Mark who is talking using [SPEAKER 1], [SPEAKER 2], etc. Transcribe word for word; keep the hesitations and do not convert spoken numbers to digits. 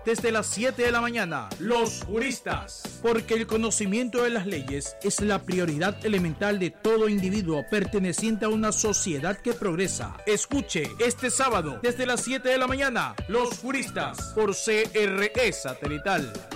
[SPEAKER 1] desde las siete de la mañana. Los juristas. Porque el conocimiento de las leyes es la prioridad elemental de todo individuo perteneciente a una sociedad que progresa. Escuche este sábado desde las siete de la mañana. Los juristas por C R E Satelital.